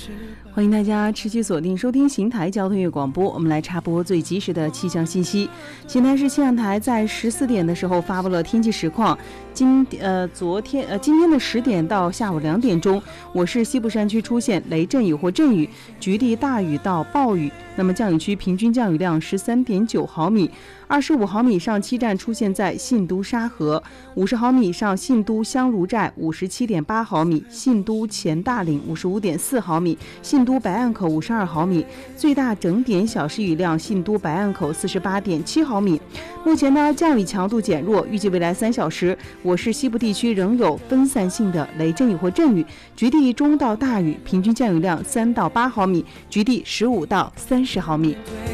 欢迎大家持续锁定收听邢台交通乐广播，我们来插播最及时的气象信息。邢台市气象台在14点的时候发布了天气实况。今天的10点到下午2点钟，我市西部山区出现雷阵雨或阵雨，局地大雨到暴雨。那么降雨区平均降雨量13.9毫米，25毫米以上七站出现在信都沙河，50毫米以上信都香炉寨57.8毫米，信都前大岭55.4毫米，信都白岸口52毫米，最大整点小时雨量信都白岸口48.7毫米。目前呢，降雨强度减弱，预计未来3小时，我市西部地区仍有分散性的雷阵雨或阵雨，局地中到大雨，平均降雨量3到8毫米，局地15到30毫米。